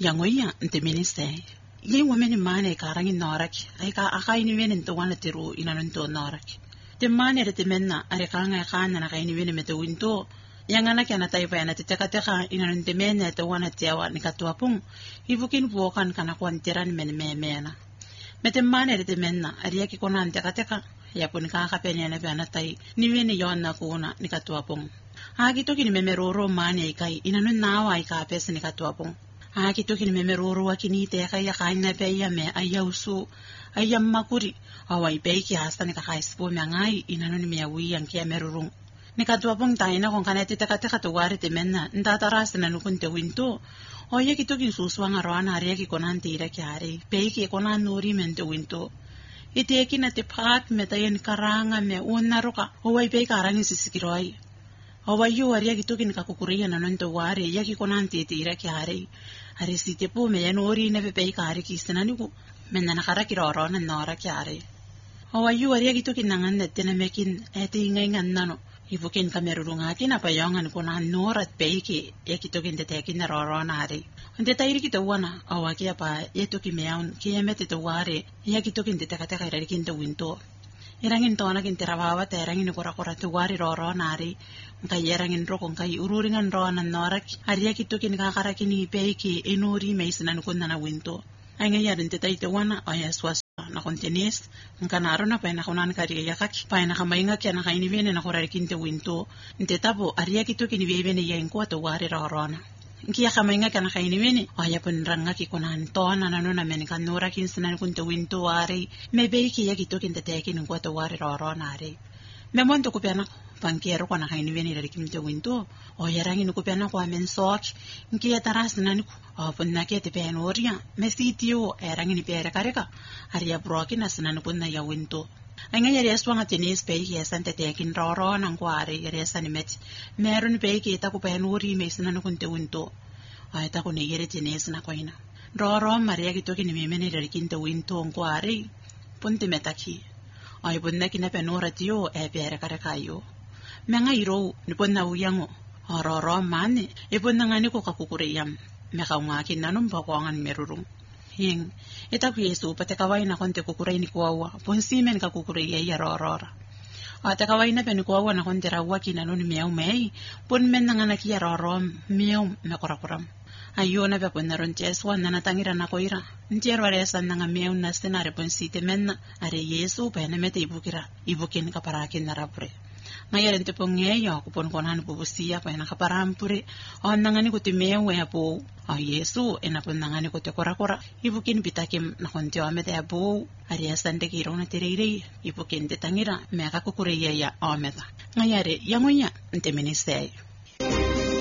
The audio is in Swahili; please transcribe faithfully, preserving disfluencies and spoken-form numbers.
yangoya nte ministe ye women mane karangin norak ay ka akaini wenen to wana tiru inanon to norak te mane te menna are kanga kana na kaini wenen mete winto yangana kana taipa yana te teka teka inanon te mene to wana tiawa ni katuapung ibukin buokan kana kwantiran men me mena mete mane te menna are yaki konan teka teka ya pun ka ka penya na bana tai ni wene yonna kuna ni katuapung agi to kini memeroro mane kai inanon nawa ai ka pesa ni katuapung Aki toki ni memeroro akini te kaya kaina peya me ayausu ayam makuri awai peiki hasta ni kakaispo me ngai inanoni me awi yang kia merurung ni katua pong taina kong kaneti teka teka tuwari te menna ndataras na nukun te winto oye ki toki suswanga roana aria ki konan te ira kiare peiki konan nuri men te winto ite eki na te pat me tayen karanga me unaroka awai peika arangi sisikiroi awai yo aria ki toki ni kakukuria na nonto ware yaki konan te te ira kiare Ari si te po me yanori neve pei kari ki senaniku menna nakara ki roro na nora ki are. Awa yu ari gitu kin nangan net tena mekin ete ingai ngan nano. Ibukin kamerurunga kin apa yongan ko na norat pei ki e gitu kin te tekin na roro na are. Ante tairi ki wana awa ki apa eto ki meaun ki emete to ware ya gitu kin te teka teka ira kin te winto. Irangin tona kin terawawa te irangin kora kora te wari roro na are. Kai erangin roko kai ururingan roana norak aria kitu kin kakara kini peiki enori meisinan kunna na winto ainga yarin te taite wana aya swas na kontenes ngana arona pa na konan kari yakak pa na kamainga kya na kaini vene na korari kinte winto nte tabo aria kitu kin vene ya inko to wari rorona nkia kamainga kana kaini vene aya pun ranga ki konan tona na nona men kan nora kin sinan kunte winto wari me beiki ya kitu kin te tekin inko to wari rorona are me monto kupena Pangkero ko na kaini veni dari kimte winto o yarangi nuku pena ko amen sok nki taras nani ko o punna ke te pen oria me sitio yarangi ni pere kareka aria broki na sanani punna ya winto anga yari aswanga tenis pe ki sante te kin roro nan ko are yari sani met meron pe ki ta ko pen ori me sanani kunte winto ai ta ko ne yari tenis na koina roro maria ki to ki ni memene dari kinte winto ko are punte metaki ai punna ki na penora tio e pere kareka yo Menga iro ni ponna uyango ororo mane e ponna ngani ko kakukureyam me kaunga kinanum bakongan merurung hing eta ku yesu pate kawai na konte kukurei ni kwawa pon simen kakukurei ya rorora ata kawai na pen kwawa na konte rawa kinanun miau mei pon men ngana ki roro miau me korakoram ayo na be ponna ron jeswa na tangira na koira ntiero resa nanga miau na senare pon site men are yesu pene mete ibukira ibukin kaparakin na rapre Ngayon te pong ngayon, kupon konan po siya pa na kaparampure. O nangani ko te mewe po, o Yesu, ena po nangani ko te kora-kora. Ibukin pitakim na kontyo amete po, ariasan te kirong na tiriri, ibukin te tangira, meka kukureya ya o meta. Ngayari, yangonya, nte ministay.